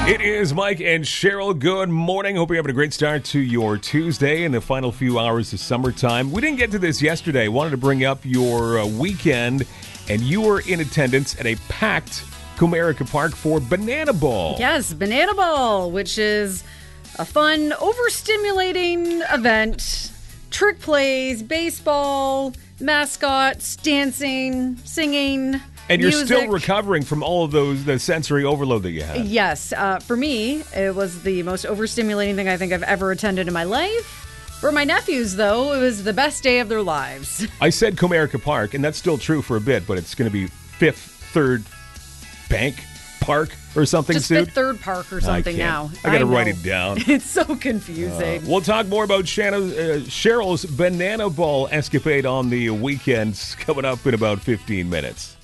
It is Mike and Cheryl. Good morning. Hope you're having a great start to your Tuesday in the final few hours of summertime. We didn't get to this yesterday. Wanted to bring up your weekend, and you were in attendance at a packed Comerica Park for Banana Ball. Yes, Banana Ball, which is a fun, overstimulating event. Trick plays, baseball, mascots, dancing, singing. And you're music. still recovering from all of the sensory overload that you had. Yes. For me, it was the most overstimulating thing I think I've ever attended in my life. For my nephews, though, it was the best day of their lives. I said Comerica Park, and that's still true for a bit, but it's going to be Fifth Third Bank Park or something Just soon. Fifth Third Park or something now. I got to know. write it down. It's so confusing. We'll talk more about Cheryl's Banana Ball escapade on the weekends coming up in about 15 minutes.